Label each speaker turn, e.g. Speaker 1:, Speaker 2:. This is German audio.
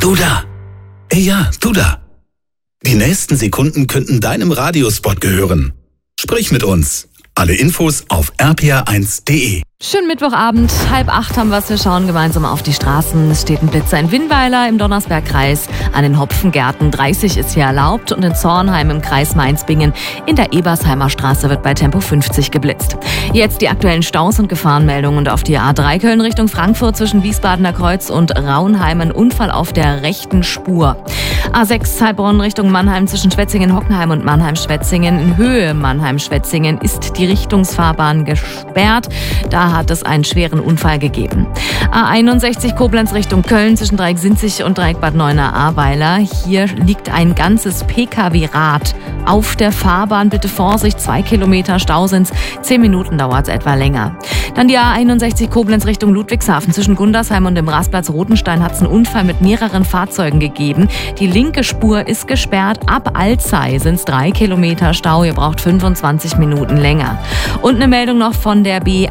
Speaker 1: Du da. Ja, du da. Die nächsten Sekunden könnten deinem Radiospot gehören. Sprich mit uns. Alle Infos auf rpa1.de.
Speaker 2: Schönen Mittwochabend, 7:30 haben wir. Wir schauen gemeinsam auf die Straßen. Es steht ein Blitzer in Winnweiler im Donnersbergkreis. An den Hopfengärten 30 ist hier erlaubt und in Zornheim im Kreis Mainz-Bingen in der Ebersheimer Straße wird bei Tempo 50 geblitzt. Jetzt die aktuellen Staus und Gefahrenmeldungen und auf die A3 Köln Richtung Frankfurt zwischen Wiesbadener Kreuz und Raunheim ein Unfall auf der rechten Spur. A6 Heilbronn Richtung Mannheim zwischen Schwetzingen-Hockenheim und Mannheim-Schwetzingen. In Höhe Mannheim-Schwetzingen ist die Richtungsfahrbahn gesperrt. Da hat es einen schweren Unfall gegeben. A61 Koblenz Richtung Köln zwischen Dreieck-Sinzig und Dreieck-Bad Neuenahr-Ahrweiler. Hier liegt ein ganzes Pkw-Rad auf der Fahrbahn. Bitte Vorsicht, 2 Kilometer Stau sind's. 10 Minuten dauert es etwa länger. Dann die A61 Koblenz Richtung Ludwigshafen. Zwischen Gundersheim und dem Rastplatz Rotenstein hat es einen Unfall mit mehreren Fahrzeugen gegeben. Die linke Spur ist gesperrt. Ab Alzey sind es 3 Kilometer Stau. Ihr braucht 25 Minuten länger. Und eine Meldung noch von der